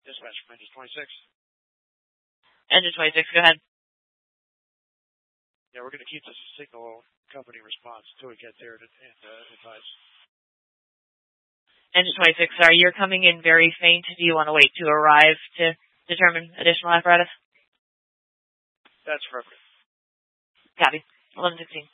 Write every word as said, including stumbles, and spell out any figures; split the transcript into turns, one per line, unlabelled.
Dispatch from engine twenty-six.
Engine twenty-six, go ahead.
Yeah, we're going to keep this signal company response until we get there and, and uh, advise.
Engine twenty-six, sorry, you're coming in very faint. Do you want to wait to arrive to determine additional apparatus?
That's appropriate.
Copy. eleven sixteen.